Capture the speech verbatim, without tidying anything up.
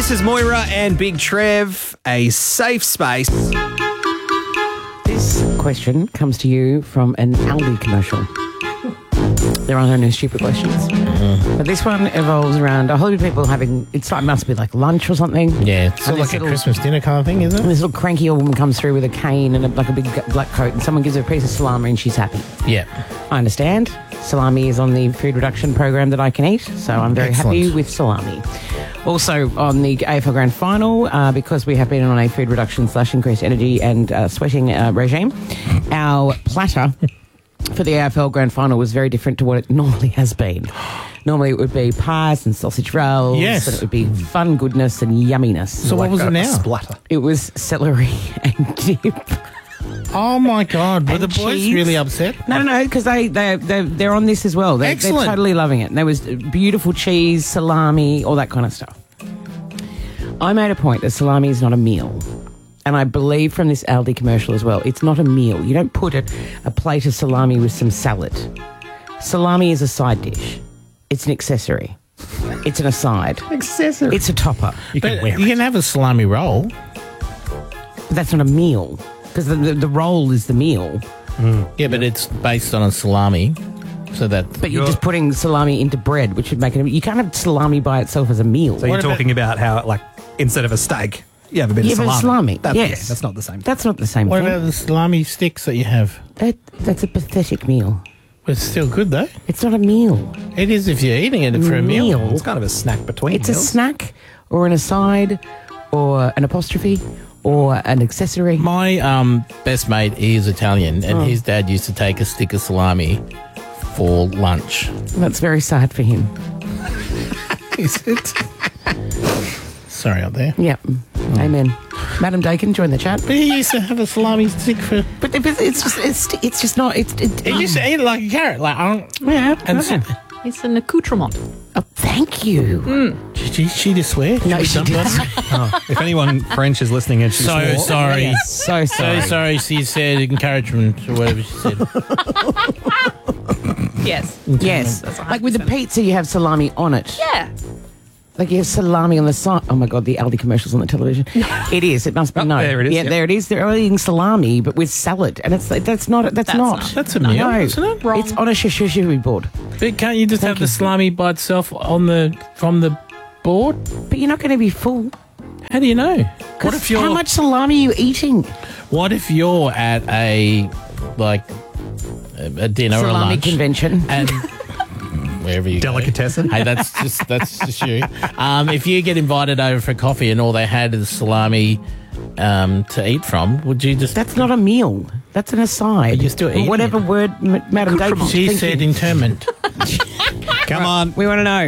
This is Moira and Big Trev, a safe space. This question comes to you from an Aldi commercial. There are no stupid questions. Mm-hmm. But this one evolves around a whole heap of people having, it's like, must be like lunch or something. Yeah, it's sort of like little, a Christmas dinner kind of thing, isn't and it? this little cranky old woman comes through with a cane and a, like a big black coat, and someone gives her a piece of salami and she's happy. Yeah. I understand. Salami is on the food reduction program that I can eat, so I'm very Excellent. happy with salami. Also on the A F L Grand Final, uh, because we have been on a food reduction slash increased energy and uh, sweating uh, regime, our platter for the A F L Grand Final was very different to what it normally has been. Normally it would be pies and sausage rolls. Yes. And it would be fun goodness and yumminess. So what was it now? Splatter. It was celery and dip. Oh, my God. Were And the boys cheese. really upset? No, no, no, because they, they, they, they're on this as well. They, they're Excellent. totally loving it. And there was beautiful cheese, salami, all that kind of stuff. I made a point that salami is not a meal. And I believe from this Aldi commercial as well, it's not a meal. You don't put a, a plate of salami with some salad. Salami is a side dish. It's an accessory. It's an aside. Accessory. It's a topper. You can But wear you it. can have a salami roll. But that's not a meal. Because the, the, the roll is the meal. Yeah, but it's based on a salami. So that... But you're You're- just putting salami into bread, which would make it... You can't have salami by itself as a meal. So you're What about- talking about how, like, instead of a steak, you have a bit You of have a salami. salami, That- yes. yeah, that's not the same. That's not the same What thing. about the salami sticks that you have? That, that's a pathetic meal. Well, it's still good, though. It's not a meal. It is if you're eating it for a meal. It's kind of a snack between It's a meals. snack or an aside or an apostrophe or an accessory. My um, best mate, he is Italian, and his dad used to take a stick of salami for lunch. That's very sad for him. Is it? Sorry out there. Yep. Amen. Madam Dakin, join the chat. But he used to have a salami stick for... But if it's, it's just it's, it's just not it's it, He used to eat it like a carrot. Like, I don't... yeah. And okay. so, It's an accoutrement. Oh, thank you. did she, she just swear? No, she Something didn't. else? If anyone French is listening and she's So more- sorry. So So sorry. sorry she said encouragement or whatever she said. Yes. Yes. That's one Like with the hundred percent. pizza, you have salami on it. Yeah. Like you have salami on the side. Oh my God, the Aldi commercials on the television. It is. It must be. Oh, no. there it is, Yeah, yep. there it is. They're all eating salami, but with salad, and it's like, that's not. That's, That's not. not. That's a meal, No, isn't it? Wrong. It's on a charcuterie board. But can't you just Thank have you. the salami by itself on the from the board? But you're not going to be full. How do you know? What 'Cause if you're How much salami are you eating? What if you're at a like a, a dinner or a Salami lunch convention. and wherever you go. Delicatessen. Hey, that's just that's just you. Um, if you get invited over for coffee and all they had is salami um, to eat from, would you just? That's not a meal. That's an aside. But you're still eating Whatever it. word, M- Madam Dakin. She thank said you. interment. Come on. We want to know.